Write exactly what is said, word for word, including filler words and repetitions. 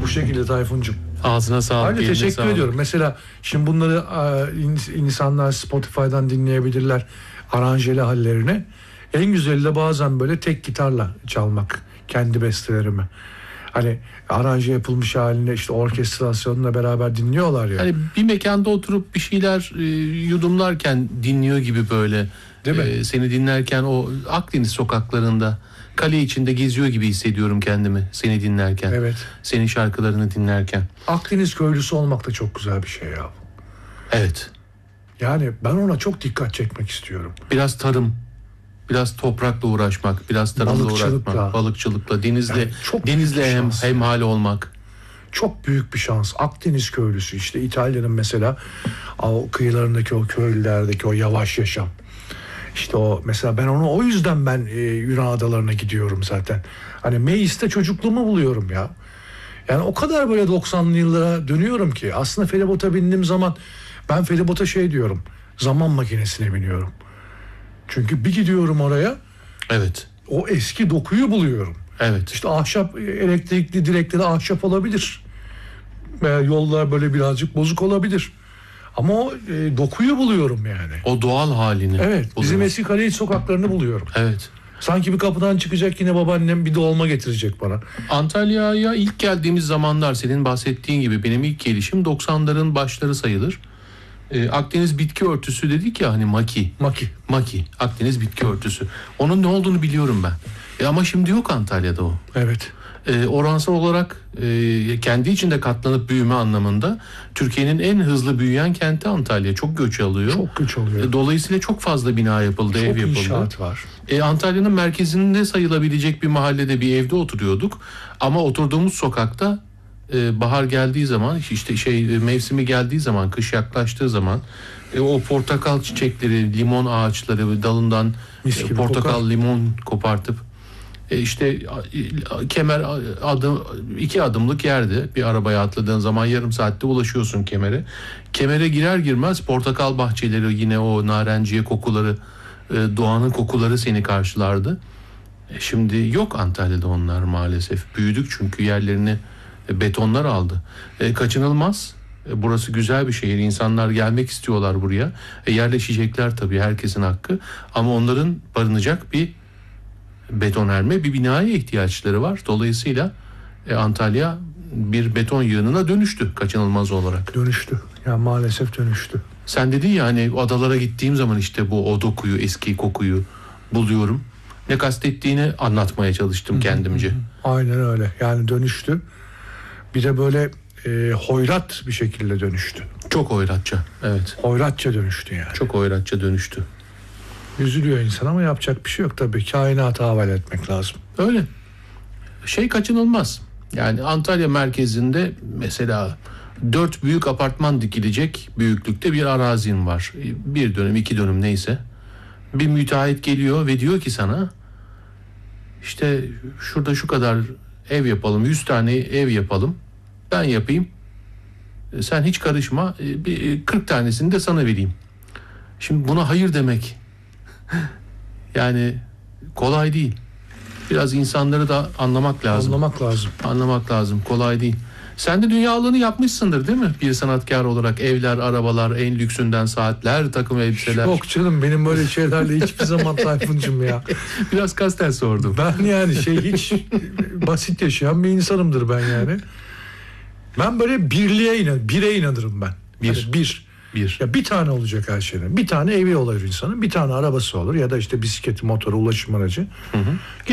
şekilde Tayfuncuğum. Ağzına sağlık. Aynı teşekkür sağlık. ediyorum. Mesela şimdi bunları insanlar Spotify'dan dinleyebilirler, aranjeli hallerini. En güzeli de bazen böyle tek gitarla çalmak kendi bestelerimi. Hani aranje yapılmış halinde işte orkestrasyonla beraber dinliyorlar ya. Hani bir mekanda oturup bir şeyler e, yudumlarken dinliyor gibi böyle. Değil mi? E, seni dinlerken o Akdeniz sokaklarında kale içinde geziyor gibi hissediyorum kendimi seni dinlerken. Evet. Senin şarkılarını dinlerken. Akdeniz köylüsü olmak da çok güzel bir şey ya. Evet. Yani ben ona çok dikkat çekmek istiyorum. Biraz tarım, biraz toprakla uğraşmak, biraz tarımla Balıkçılıkla. uğraşmak, balıkçılıkla, denizle, Yani çok denizle büyük bir hem şans. hemhal olmak. Çok büyük bir şans. Akdeniz köylüsü işte İtalya'nın mesela o kıyılarındaki o köylülerdeki o yavaş yaşam. İşte o mesela ben onu o yüzden ben e, Yunan adalarına gidiyorum zaten. Hani Meis'te çocukluğumu buluyorum ya. Yani o kadar böyle doksanlı yıllara dönüyorum ki aslında feribota bindiğim zaman ben feribota şey diyorum. Zaman makinesine biniyorum. Çünkü bir gidiyorum oraya. Evet. O eski dokuyu buluyorum. Evet. İşte ahşap, elektrikli direkleri ahşap olabilir. Veya yollar böyle birazcık bozuk olabilir. Ama o e, dokuyu buluyorum yani. O doğal halini. Evet. Bizim buluyoruz. eski kale sokaklarını buluyorum. Evet. Sanki bir kapıdan çıkacak yine babaannem bir dolma getirecek bana. Antalya'ya ilk geldiğimiz zamanlar senin bahsettiğin gibi benim ilk gelişim doksanların başları sayılır. Ee, Akdeniz bitki örtüsü dedik ya hani maki. Maki. Maki. Akdeniz bitki örtüsü. Onun ne olduğunu biliyorum ben. E ama şimdi yok Antalya'da o. Evet. E, oransal olarak e, kendi içinde katlanıp büyüme anlamında Türkiye'nin en hızlı büyüyen kenti Antalya. Çok göç alıyor. Çok güç oluyor. E, dolayısıyla çok fazla bina yapıldı, Çok ev yapıldı. inşaat var. E, Antalya'nın merkezinde sayılabilecek bir mahallede bir evde oturuyorduk. Ama oturduğumuz sokakta e, bahar geldiği zaman işte şey e, mevsimi geldiği zaman, kış yaklaştığı zaman e, o portakal çiçekleri, limon ağaçları dalından Mis e, gibi portakal, kokar. limon kopartıp e, işte kemer adım iki adımlık yerde bir arabaya atladığın zaman yarım saatte ulaşıyorsun kemere. Kemere girer girmez portakal bahçeleri yine o narenciye kokuları, e, doğanın kokuları seni karşılardı. E, şimdi yok Antalya'da onlar maalesef. Büyüdük çünkü yerlerini e, betonlar aldı. E, kaçınılmaz. E, burası güzel bir şehir. İnsanlar gelmek istiyorlar buraya. E, yerleşecekler tabii herkesin hakkı. Ama onların barınacak bir betonarme bir binaya ihtiyaçları var. Dolayısıyla e, Antalya bir beton yığınına dönüştü kaçınılmaz olarak. Dönüştü. Ya maalesef dönüştü. Sen dedin ya hani adalara gittiğim zaman işte bu o dokuyu, eski kokuyu buluyorum. Ne kastettiğini anlatmaya çalıştım kendimce. Aynen öyle. Yani dönüştü. Bir de böyle e, hoyrat bir şekilde dönüştü. Çok hoyratça. Evet. Hoyratça dönüştü yani. Çok hoyratça dönüştü. Üzülüyor insan ama yapacak bir şey yok tabii. Kainata havale etmek lazım. Öyle. Şey kaçınılmaz. Yani Antalya merkezinde mesela dört büyük apartman dikilecek büyüklükte bir arazin var. Bir dönüm, iki dönüm neyse. Bir müteahhit geliyor ve diyor ki sana işte şurada şu kadar ev yapalım, yüz tane ev yapalım. Ben yapayım. Sen hiç karışma. Bir kırk tanesini de sana vereyim. Şimdi buna hayır demek yani kolay değil. Biraz insanları da anlamak lazım. Anlamak lazım. Anlamak lazım. Kolay değil. Sen de dünyalığını yapmışsındır değil mi? Bir sanatkar olarak evler, arabalar, en lüksünden saatler, takım elbiseler. Yok canım benim böyle şeylerle hiçbir zaman Tayfun'cum ya. Biraz kasten sordum. Ben yani şey hiç basit yaşayan bir insanımdır ben yani. Ben böyle birliğe inan, bire inanırım ben. Bir. Hani bir. Bir. Ya bir tane olacak her şeyden. Bir tane evi olur insanın, bir tane arabası olur ya da işte bisikleti, motoru, ulaşım aracı. Hı hı.